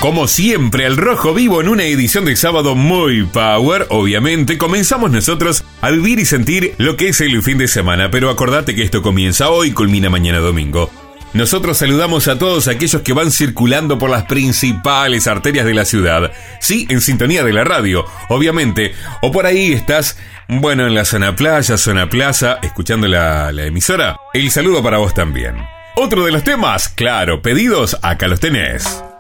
Como siempre, al rojo vivo en una edición de sábado muy power, obviamente, comenzamos nosotros a vivir y sentir lo que es el fin de semana, pero acordate que esto comienza hoy y culmina mañana domingo. Nosotros saludamos a todos aquellos que van circulando por las principales arterias de la ciudad, sí, en sintonía de la radio, obviamente, o por ahí estás, bueno, en la zona playa, zona plaza, escuchando la emisora. El saludo para vos también. Otro de los temas, claro, pedidos, acá los tenés.